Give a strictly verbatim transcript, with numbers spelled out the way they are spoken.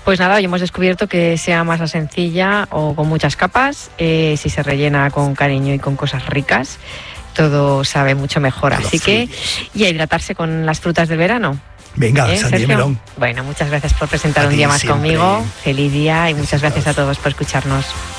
Pues nada, hoy hemos descubierto que sea masa sencilla o con muchas capas, eh, si se rellena con cariño y con cosas ricas, todo sabe mucho mejor. Así que, y a hidratarse con las frutas del verano. Venga, ¿Eh, sandía y Sergio? melón. Bueno, muchas gracias por presentar A un ti día más siempre. conmigo. Feliz día y muchas Besitos. gracias a todos por escucharnos.